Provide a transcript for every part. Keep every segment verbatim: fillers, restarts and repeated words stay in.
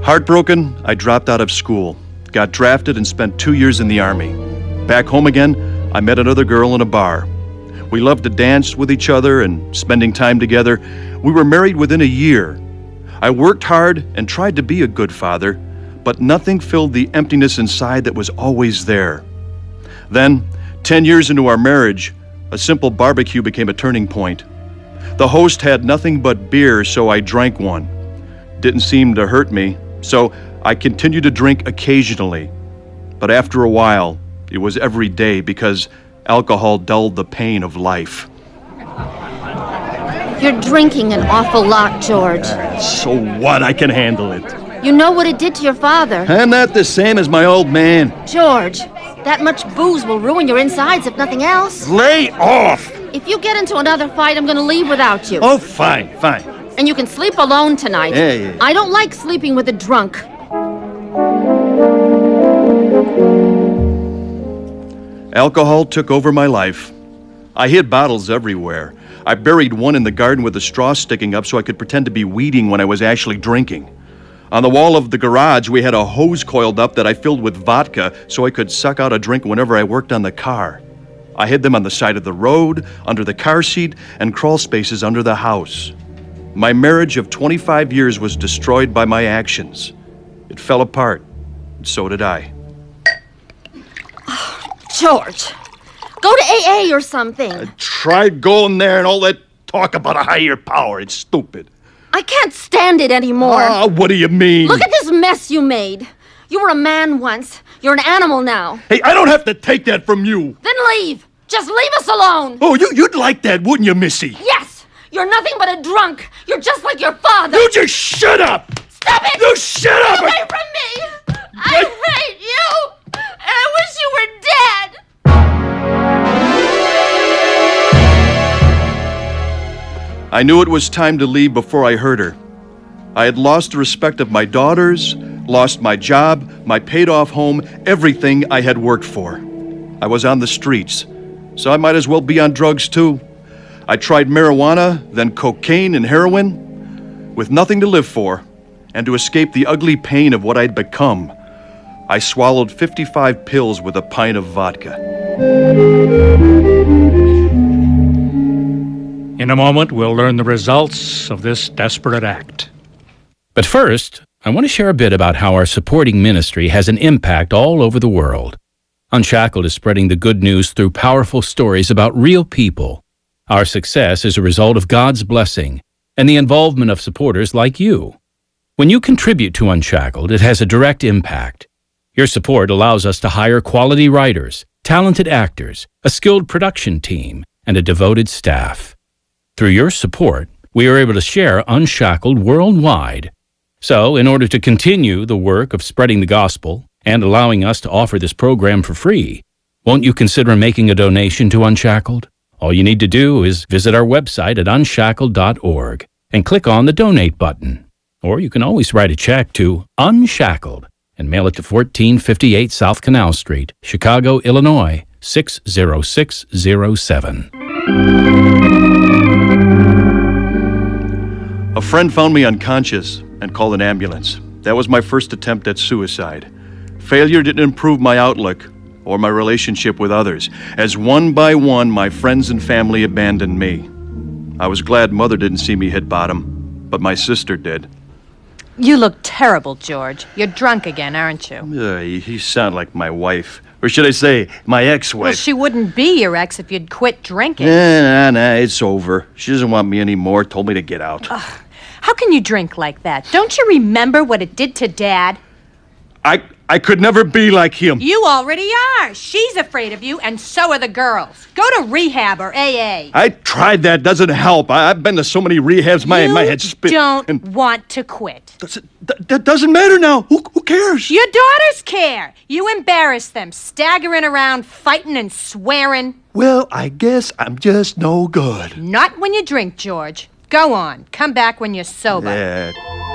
Heartbroken, I dropped out of school, got drafted and spent two years in the Army. Back home again, I met another girl in a bar. We loved to dance with each other and spending time together. We were married within a year. I worked hard and tried to be a good father, but nothing filled the emptiness inside that was always there. Then, ten years into our marriage, a simple barbecue became a turning point. The host had nothing but beer, so I drank one. Didn't seem to hurt me, so I continued to drink occasionally. But after a while, it was every day because alcohol dulled the pain of life. You're drinking an awful lot, George. So what? I can handle it. You know what it did to your father. I'm not the same as my old man. George, that much booze will ruin your insides if nothing else. Lay off! If you get into another fight, I'm going to leave without you. Oh, fine, fine. And you can sleep alone tonight. Yeah, yeah. I don't like sleeping with a drunk. Alcohol took over my life. I hid bottles everywhere. I buried one in the garden with a straw sticking up so I could pretend to be weeding when I was actually drinking. On the wall of the garage, we had a hose coiled up that I filled with vodka so I could suck out a drink whenever I worked on the car. I hid them on the side of the road, under the car seat, and crawl spaces under the house. My marriage of twenty-five years was destroyed by my actions. It fell apart. So did I. George, go to A A or something. I tried going there and all that talk about a higher power. It's stupid. I can't stand it anymore. Ah, what do you mean? Look at this mess you made. You were a man once. You're an animal now. Hey, I don't have to take that from you. Then leave. Just leave us alone. Oh, you, you'd like that, wouldn't you, Missy? Yes. You're nothing but a drunk. You're just like your father. You just shut up. Stop it. You shut up. Get away from me. I hate you. And I wish you were dead. I knew it was time to leave before I heard her. I had lost the respect of my daughters, lost my job, my paid-off home, everything I had worked for. I was on the streets, so I might as well be on drugs too. I tried marijuana, then cocaine and heroin. With nothing to live for, and to escape the ugly pain of what I'd become, I swallowed fifty-five pills with a pint of vodka. In a moment, we'll learn the results of this desperate act. But first, I want to share a bit about how our supporting ministry has an impact all over the world. Unshackled is spreading the good news through powerful stories about real people. Our success is a result of God's blessing and the involvement of supporters like you. When you contribute to Unshackled, it has a direct impact. Your support allows us to hire quality writers, talented actors, a skilled production team, and a devoted staff. Through your support, we are able to share Unshackled worldwide. So, in order to continue the work of spreading the gospel and allowing us to offer this program for free, won't you consider making a donation to Unshackled? All you need to do is visit our website at unshackled dot org and click on the Donate button. Or you can always write a check to Unshackled and mail it to fourteen fifty-eight South Canal Street, Chicago, Illinois, six zero six zero seven. A friend found me unconscious and called an ambulance. That was my first attempt at suicide. Failure didn't improve my outlook or my relationship with others, as one by one my friends and family abandoned me. I was glad Mother didn't see me hit bottom, but my sister did. You look terrible, George. You're drunk again, aren't you? Uh, you, you sound like my wife. Or should I say, my ex-wife. Well, she wouldn't be your ex if you'd quit drinking. Nah, nah, nah, it's over. She doesn't want me anymore, told me to get out. Ugh. How can you drink like that? Don't you remember what it did to Dad? I I could never be like him. You already are. She's afraid of you, and so are the girls. Go to rehab or A A. I tried that. Doesn't help. I, I've been to so many rehabs. My, you my head's spin. don't and want to quit. Does it, th- that doesn't matter now. Who, who cares? Your daughters care. You embarrass them, staggering around, fighting and swearing. Well, I guess I'm just no good. Not when you drink, George. Go on. Come back when you're sober. Yeah.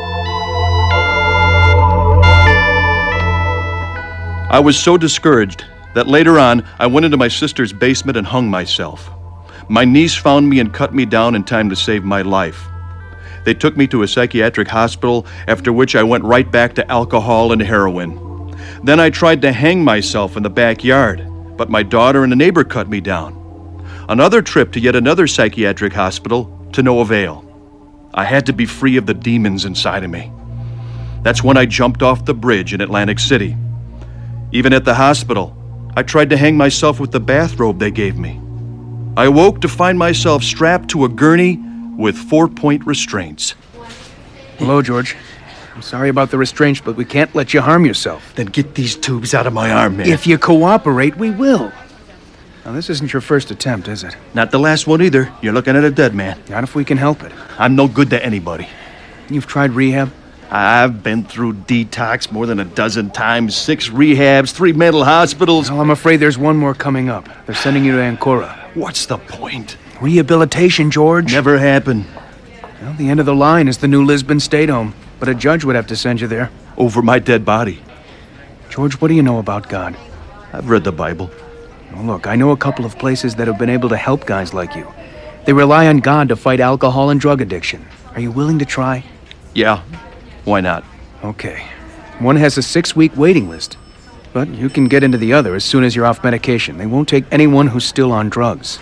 I was so discouraged that later on I went into my sister's basement and hung myself. My niece found me and cut me down in time to save my life. They took me to a psychiatric hospital, after which I went right back to alcohol and heroin. Then I tried to hang myself in the backyard, but my daughter and a neighbor cut me down. Another trip to yet another psychiatric hospital, to no avail. I had to be free of the demons inside of me. That's when I jumped off the bridge in Atlantic City. Even at the hospital, I tried to hang myself with the bathrobe they gave me. I awoke to find myself strapped to a gurney with four-point restraints. Hello, George. I'm sorry about the restraints, but we can't let you harm yourself. Then get these tubes out of my arm, man. If you cooperate, we will. Now, this isn't your first attempt, is it? Not the last one either. You're looking at a dead man. Not if we can help it. I'm no good to anybody. You've tried rehab? I've been through detox more than a dozen times, six rehabs, three mental hospitals. Well, I'm afraid there's one more coming up. They're sending you to Ancora. What's the point? Rehabilitation, George. Never happened. Well, the end of the line is the new Lisbon State Home, but a judge would have to send you there. Over my dead body. George, what do you know about God? I've read the Bible. Well, look, I know a couple of places that have been able to help guys like you. They rely on God to fight alcohol and drug addiction. Are you willing to try? Yeah, why not? Okay. One has a six-week waiting list, but you can get into the other as soon as you're off medication. They won't take anyone who's still on drugs.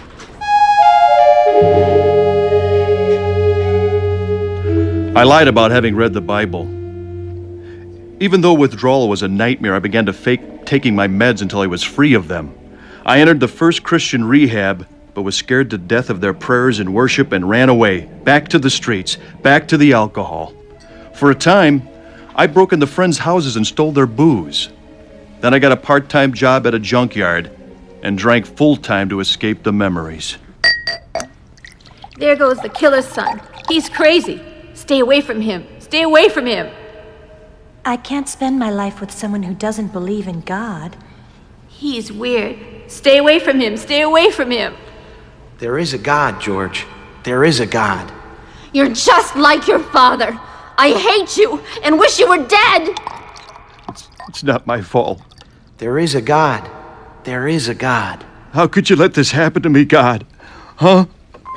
I lied about having read the Bible. Even though withdrawal was a nightmare, I began to fake taking my meds until I was free of them. I entered the first Christian rehab, but was scared to death of their prayers and worship and ran away, back to the streets, back to the alcohol. For a time, I broke into friends' houses and stole their booze. Then I got a part-time job at a junkyard and drank full-time to escape the memories. There goes the killer's son. He's crazy. Stay away from him. Stay away from him. I can't spend my life with someone who doesn't believe in God. He's weird. Stay away from him. Stay away from him. There is a God, George. There is a God. You're just like your father. I hate you and wish you were dead. It's, it's not my fault. There is a God. There is a God. How could you let this happen to me, God? Huh?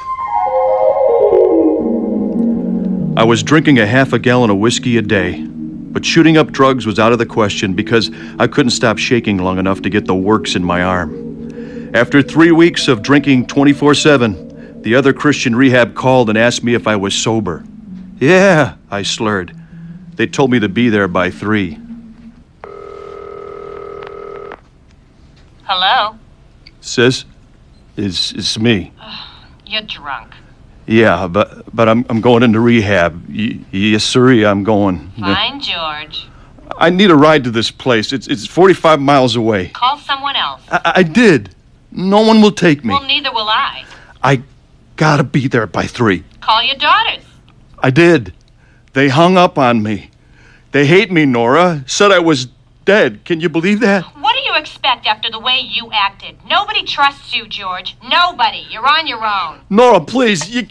I was drinking a half a gallon of whiskey a day, but shooting up drugs was out of the question because I couldn't stop shaking long enough to get the works in my arm. After three weeks of drinking twenty-four seven, the other Christian rehab called and asked me if I was sober. Yeah, I slurred. They told me to be there by three. Hello? Sis, it's, it's me. You're drunk. Yeah, but but I'm I'm going into rehab. Y- yes, sirree, I'm going. Fine, George. I need a ride to this place. It's it's forty-five miles away. Call someone else. I, I did. No one will take me. Well, neither will I. I gotta be there by three. Call your daughters. I did. They hung up on me. They hate me, Nora. Said I was dead. Can you believe that? What do you expect after the way you acted? Nobody trusts you, George. Nobody. You're on your own. Nora, please. You...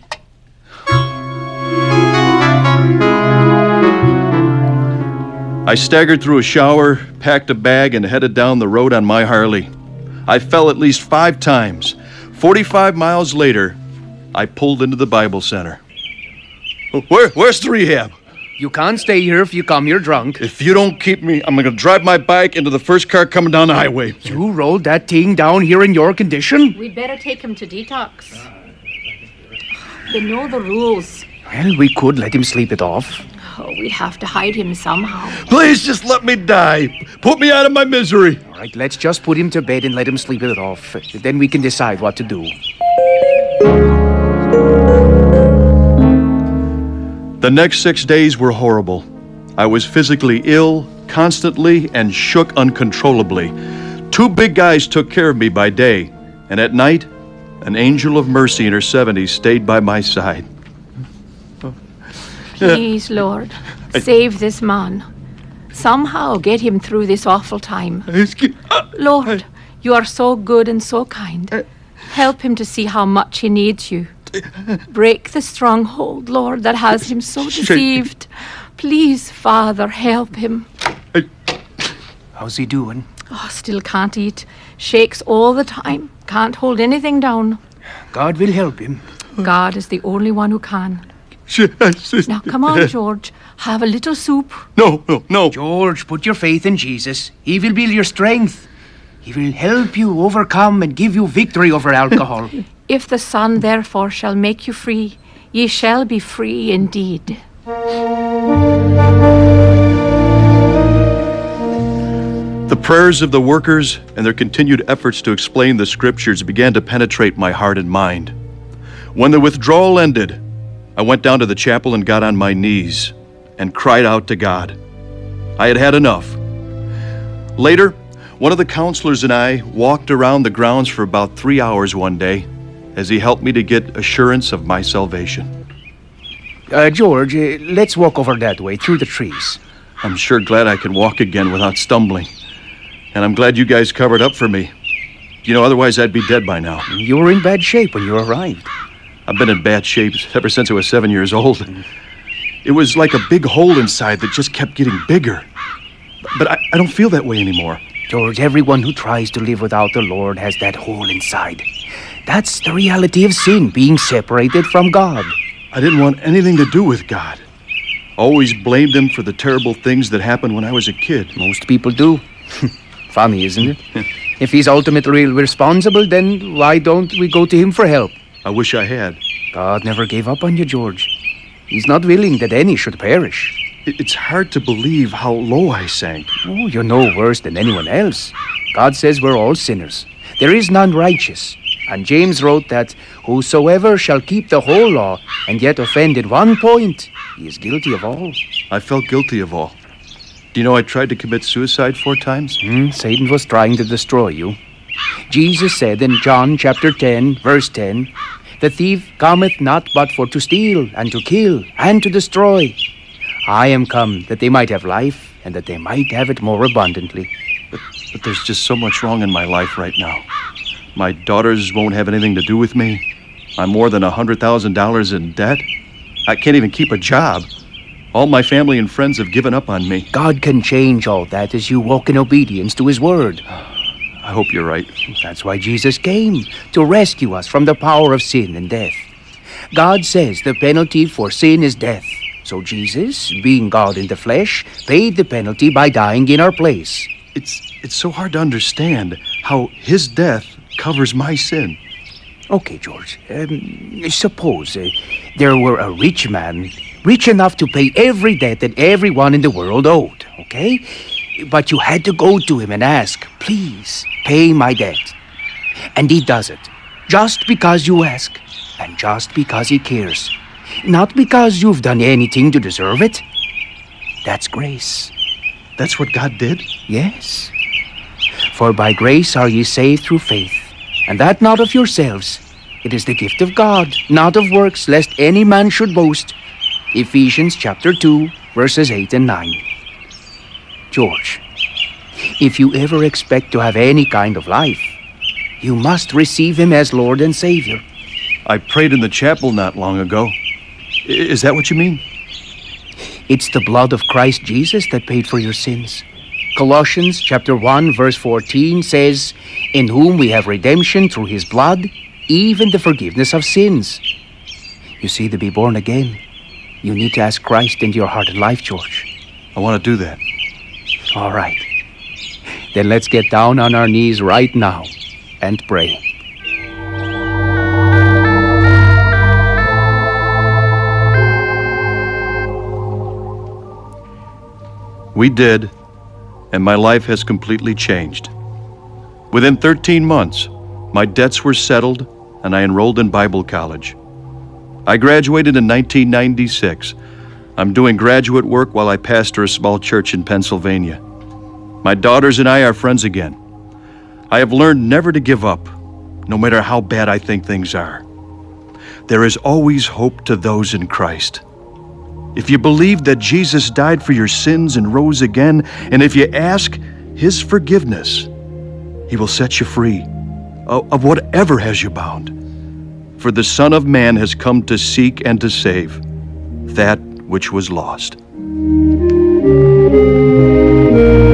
I staggered through a shower, packed a bag, and headed down the road on my Harley. I fell at least five times. Forty-five miles later, I pulled into the Bible Center. Where, where's the rehab? You can't stay here if you come here drunk. If you don't keep me, I'm gonna drive my bike into the first car coming down the highway. You rolled that thing down here in your condition? We'd better take him to detox. They know the rules. Well, we could let him sleep it off. Oh, we'd have to hide him somehow. Please just let me die. Put me out of my misery. All right, let's just put him to bed and let him sleep it off. Then we can decide what to do. The next six days were horrible. I was physically ill, constantly, and shook uncontrollably. Two big guys took care of me by day, and at night, an angel of mercy in her seventies stayed by my side. Please, Lord, save this man. Somehow get him through this awful time. Lord, you are so good and so kind. Help him to see how much he needs you. Break the stronghold, Lord, that has him so deceived. Please, Father, help him. How's he doing? Oh, still can't eat. Shakes all the time. Can't hold anything down. God will help him. God is the only one who can. Now, come on, George. Have a little soup. No, no, no. George, put your faith in Jesus. He will be your strength. He will help you overcome and give you victory over alcohol. If the Son therefore shall make you free, ye shall be free indeed. The prayers of the workers and their continued efforts to explain the scriptures began to penetrate my heart and mind. When the withdrawal ended, I went down to the chapel and got on my knees and cried out to God. I had had enough. Later, one of the counselors and I walked around the grounds for about three hours one day as he helped me to get assurance of my salvation. Uh, George, uh, let's walk over that way, through the trees. I'm sure glad I can walk again without stumbling. And I'm glad you guys covered up for me. You know, otherwise I'd be dead by now. You were in bad shape when you arrived. I've been in bad shape ever since I was seven years old. It was like a big hole inside that just kept getting bigger. But I, I don't feel that way anymore. George, everyone who tries to live without the Lord has that hole inside. That's the reality of sin, being separated from God. I didn't want anything to do with God. Always blamed him for the terrible things that happened when I was a kid. Most people do. Funny, isn't it? If he's ultimately responsible, then why don't we go to him for help? I wish I had. God never gave up on you, George. He's not willing that any should perish. It's hard to believe how low I sank. Oh, you're no worse than anyone else. God says we're all sinners. There is none righteous. And James wrote that whosoever shall keep the whole law and yet offend at one point, he is guilty of all. I felt guilty of all. Do you know I tried to commit suicide four times? Hmm, Satan was trying to destroy you. Jesus said in John chapter ten, verse ten, the thief cometh not but for to steal and to kill and to destroy. I am come that they might have life and that they might have it more abundantly. But, but there's just so much wrong in my life right now. My daughters won't have anything to do with me. I'm more than one hundred thousand dollars in debt. I can't even keep a job. All my family and friends have given up on me. God can change all that as you walk in obedience to His word. I hope you're right. That's why Jesus came, to rescue us from the power of sin and death. God says the penalty for sin is death. So Jesus, being God in the flesh, paid the penalty by dying in our place. It's it's so hard to understand how His death covers my sin. Okay, George. Um, suppose uh, there were a rich man, rich enough to pay every debt that everyone in the world owed, okay? But you had to go to him and ask, please, pay my debt. And he does it, just because you ask, and just because he cares. Not because you've done anything to deserve it. That's grace. That's what God did? Yes. For by grace are ye saved through faith, and that not of yourselves. It is the gift of God, not of works, lest any man should boast. Ephesians chapter two, verses eight and nine. George, if you ever expect to have any kind of life, you must receive Him as Lord and Savior. I prayed in the chapel not long ago. I- is that what you mean? It's the blood of Christ Jesus that paid for your sins. Colossians chapter one, verse fourteen says, in whom we have redemption through His blood, even the forgiveness of sins. You see, to be born again, you need to ask Christ into your heart and life, George. I want to do that. All right. Then let's get down on our knees right now and pray. We did, and my life has completely changed. Within thirteen months, my debts were settled, and I enrolled in Bible college. I graduated in nineteen ninety-six. I'm doing graduate work while I pastor a small church in Pennsylvania. My daughters and I are friends again. I have learned never to give up, no matter how bad I think things are. There is always hope to those in Christ. If you believe that Jesus died for your sins and rose again, and if you ask His forgiveness, He will set you free of whatever has you bound. For the Son of Man has come to seek and to save that which was lost.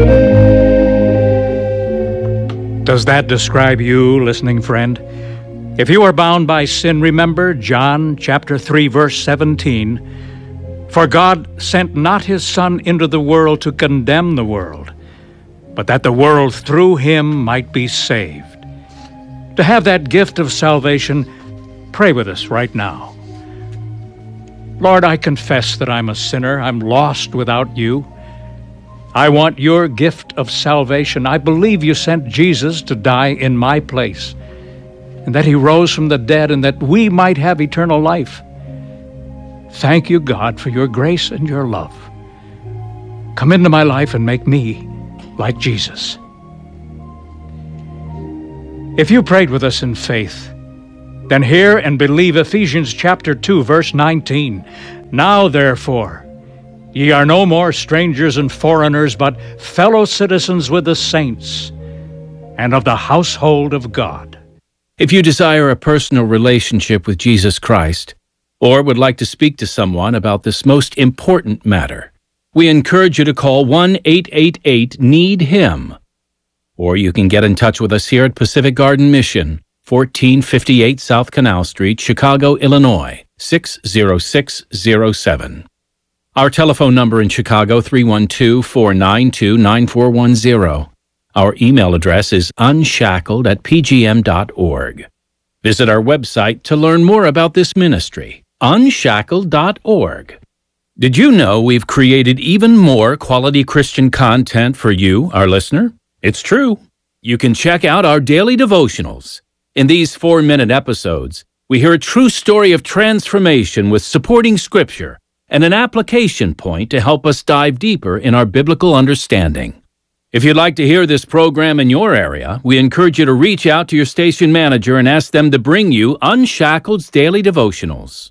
Does that describe you, listening friend? If you are bound by sin, remember John chapter three, verse seventeen. For God sent not his Son into the world to condemn the world, but that the world through him might be saved. To have that gift of salvation, pray with us right now. Lord, I confess that I'm a sinner. I'm lost without you. I want your gift of salvation. I believe you sent Jesus to die in my place, and that he rose from the dead, and that we might have eternal life. Thank you, God, for your grace and your love. Come into my life and make me like Jesus. If you prayed with us in faith, then hear and believe Ephesians chapter two, verse nineteen. Now, therefore, ye are no more strangers and foreigners, but fellow citizens with the saints and of the household of God. If you desire a personal relationship with Jesus Christ, or would like to speak to someone about this most important matter, we encourage you to call one eight eight eight need him. Or you can get in touch with us here at Pacific Garden Mission, fourteen fifty-eight South Canal Street, Chicago, Illinois, six zero six zero seven. Our telephone number in Chicago, three one two, four nine two, nine four one zero. Our email address is unshackled at p g m dot org. Visit our website to learn more about this ministry, unshackled dot org. Did you know we've created even more quality Christian content for you, our listener? It's true. You can check out our daily devotionals. In these four-minute episodes, we hear a true story of transformation with supporting scripture and an application point to help us dive deeper in our biblical understanding. If you'd like to hear this program in your area, we encourage you to reach out to your station manager and ask them to bring you Unshackled's Daily Devotionals.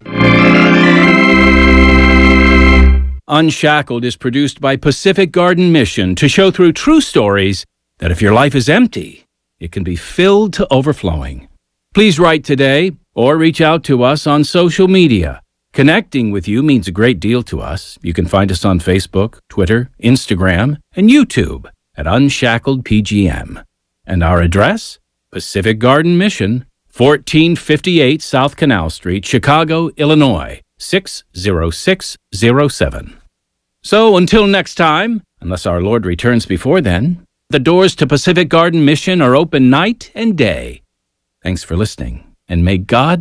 Unshackled is produced by Pacific Garden Mission to show through true stories that if your life is empty, it can be filled to overflowing. Please write today or reach out to us on social media. Connecting with you means a great deal to us. You can find us on Facebook, Twitter, Instagram, and YouTube at Unshackled P G M. And our address? Pacific Garden Mission, fourteen fifty-eight South Canal Street, Chicago, Illinois, six zero six zero seven. So until next time, unless our Lord returns before then, the doors to Pacific Garden Mission are open night and day. Thanks for listening, and may God